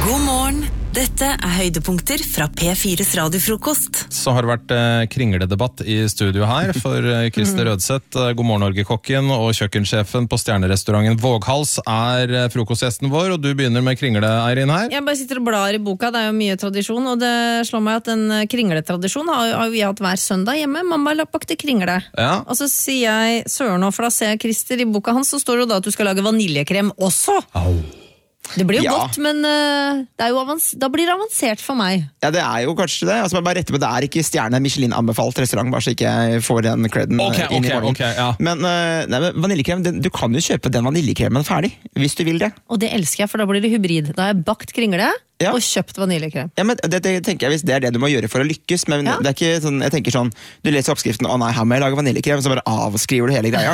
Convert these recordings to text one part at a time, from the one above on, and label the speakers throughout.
Speaker 1: God morgen, dette høydepunkter fra P4's radiofrokost.
Speaker 2: Så har det vært kringledebatt i studio her for Christer Rødseth, God morgen Norge-kokken og kjøkkensjefen på stjernerestauranten Våghals frokostgjesten vår, og du begynner med kringle, Eirin, her.
Speaker 3: Jeg bare sitter og blar i boka, det jo mye tradisjon, og det slår meg at en kringletradisjon har vi hatt hver søndag hjemme. Mamma har bakte kringle.
Speaker 2: Ja.
Speaker 3: Og så sier jeg søren nå, for da ser jeg Christer i boka hans, så står det da at du skal lage vaniljekrem også.
Speaker 2: Au.
Speaker 3: Det blir jo godt, men det jo da blir det avansert for meg.
Speaker 4: Ja, det jo kanskje det. Altså, bare rette på, det ikke stjerne Michelin-anbefalt restaurant, bare så ikke jeg får den credden inn i morgen.
Speaker 2: Ja.
Speaker 4: Men vaniljekrem, du kan jo kjøpe den vaniljekremen ferdig, hvis du vil det.
Speaker 3: Og det elsker jeg, for da blir det hybrid. Da har jeg bakt kringle og kjøpt vaniljekrem.
Speaker 4: Ja, men det tenker jeg hvis det det du må gjøre for å lykkes, men det ikke sånn, jeg tenker sånn, du leser oppskriften, å nei, her må jeg lage vaniljekrem, så bare avskriver du hele greia.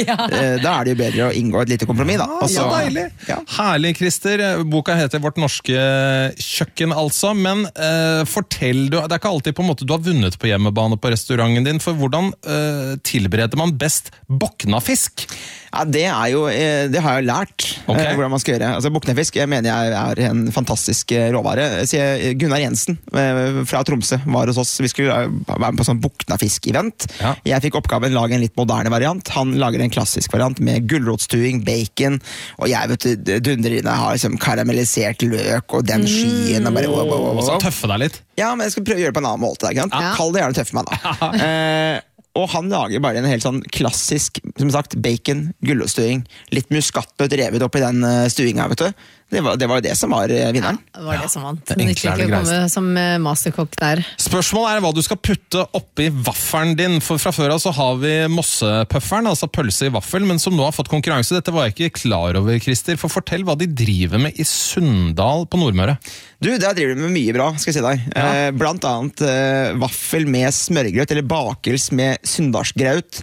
Speaker 4: Da det jo bedre å inngå et lite kompromiss, da.
Speaker 2: Så deilig. Ja. Herlig, Christer. Boka heter Vårt norske kjøkken, altså, men fortell du, det ikke alltid på en måte du har vunnet på hjemmebane på restauranten din, for hvordan tilbereder man best boknafisk?
Speaker 4: Ja, det det har jeg lært hvordan man skal gjøre. Altså, boknafisk, jeg mener jeg en fantastisk råvare. Gunnar Jensen fra Tromsø var hos oss. Vi skulle være med på sånn boknafisk-event. Ja. Jeg fikk oppgaven lage en litt moderne variant. Han lager en klassisk variant med gulrotstuing, bacon, og jeg vet du, dundrene har liksom karamellisert løk og den skyen og bare
Speaker 2: Og så tøffe deg litt.
Speaker 4: Ja, men jeg skal prøve å gjøre det på en annen måte. Ikke sant? Kall det gjerne tøffe meg da. Og han lager bare en helt sånn klassisk, som sagt, bacon, gulrotstuing, litt muskatnøtt revet opp i den stuinga, vet du. Det var det som var vinneren.
Speaker 3: Ja, det var det som vant. Men ikke å komme som masterkokk der.
Speaker 2: Spørsmålet hva du skal putte oppi vaffelen din, for fra før av så har vi mossepufferen, altså pølse i vaffel, men som nå har fått konkurranse. Dette var jeg ikke klar over, Christer, for fortell hva de driver med i Sunndal på Nordmøre.
Speaker 4: Du, der driver de med mye bra, skal jeg si deg. Ja. Blant annet vaffel med smørgrøt, eller bakels med sunndalsgraut.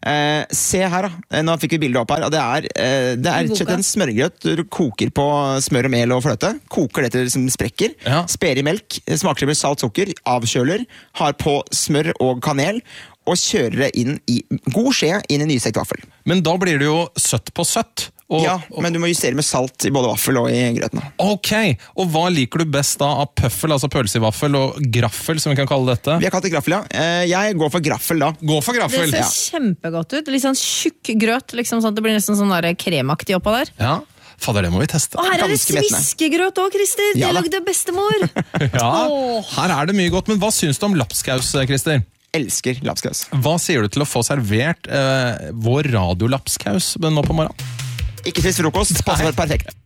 Speaker 4: Se her da, nå fikk vi bildet opp her, og det rett og slett en smørgrøt du koker på smør og mel og fløte, koker det til som sprekker, sper i melk, smaker med salt sukker, avkjøler, har på smør og kanel, og kjører det inn i god skje inn i nystekt vaffel.
Speaker 2: Men da blir det jo søtt på søtt.
Speaker 4: Men du må justere med salt i både vaffel og i grøten.
Speaker 2: Ok, og hva liker du best da av pøffel, altså pølse i vaffel, og graffel, som vi kan kalle dette?
Speaker 4: Vi har kalt det graffel, ja. Jeg går for graffel da.
Speaker 2: Gå for graffel?
Speaker 3: Det ser kjempegodt ut. Litt sånn tjukk grøt, liksom sånn at det blir nesten sånn der kremaktig oppå der.
Speaker 2: Ja. Fader, det må vi teste.
Speaker 3: Og her det sviskegrøt også, Christer. Det lagde bestemor.
Speaker 2: Her det mye godt, men hva syns du om lapskaus, Christer?
Speaker 4: Elsker lapskaus.
Speaker 2: Hva sier du til å få servert vår radiolapskaus nå på morgenen?
Speaker 4: Ikke spist frokost, passer perfekt.